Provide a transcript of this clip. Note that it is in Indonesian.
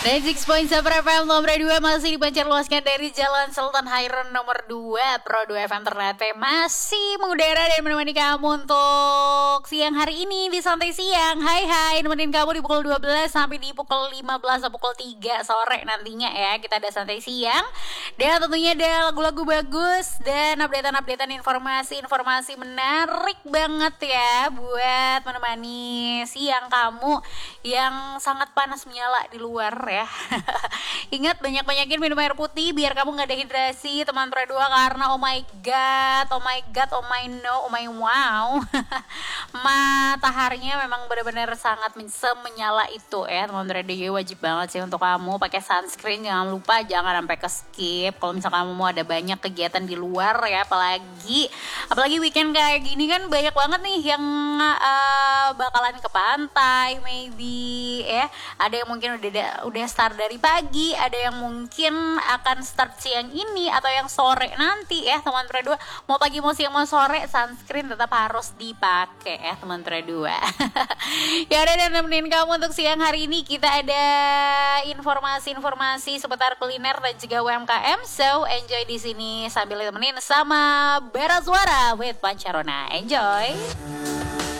96.7 FM nomor 2 masih dipancar luaskan dari Jalan Sultan Hairan nomor 2 Pro 2 FM Ternate masih mengudara dan menemani kamu untuk siang hari ini di Santai Siang. Hai, nemenin kamu di pukul 12 sampai di pukul 15 atau pukul 3 sore nantinya ya. Kita ada Santai Siang dan tentunya ada lagu-lagu bagus dan updatean informasi menarik banget ya buat menemani siang kamu yang sangat panas menyala di luar ya. Ingat banyakin minum air putih biar kamu nggak dehidrasi teman Pro 2 karena oh my god, oh my no, oh my wow. Mataharinya memang benar-benar sangat menyala itu ya teman Pro 2. Wajib banget sih untuk kamu pakai sunscreen, jangan lupa, jangan sampai ke skip kalau misalnya kamu mau ada banyak kegiatan di luar ya, apalagi weekend kayak gini kan banyak banget nih yang bakalan ke pantai maybe ya. Ada yang mungkin udah start dari pagi, ada yang mungkin akan start siang ini atau yang sore nanti ya teman Pro 2. Mau pagi, mau siang, mau sore, sunscreen tetap harus dipakai ya teman Pro 2. Ya udah, dan nemenin kamu untuk siang hari ini kita ada informasi seputar kuliner dan juga UMKM. So enjoy di sini sambil temenin sama Bara Suara with Pancarona. Enjoy.